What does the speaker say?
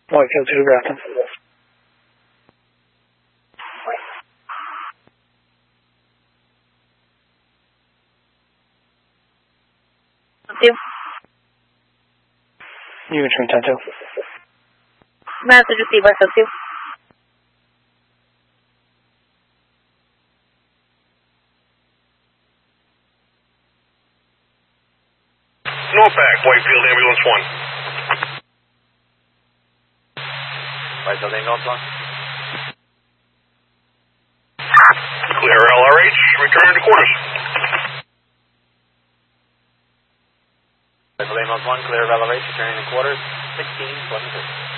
Whitefield to Grafton. You can train 10-2. Message received by sub-2. Northback, Whitefield Ambulance 1. Whitefield Ambulance 1. Clear LRH, return to quarters. Whitefield Ambulance 1, clear of LRH, returning to quarters, 1623.